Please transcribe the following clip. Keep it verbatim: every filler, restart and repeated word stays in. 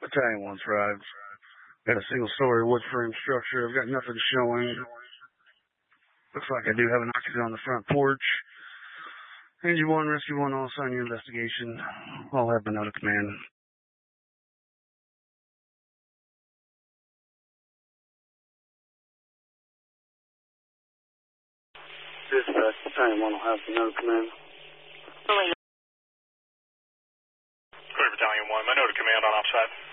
Battalion one's arrived. Got a single-story wood frame structure. I've got nothing showing. Looks like I do have an occupant on the front porch. Engine one, Rescue one, I'll assign your investigation. I'll have my note of command. Dispatch, Battalion one will have the note of command. Clear Battalion one, my note of command on offside.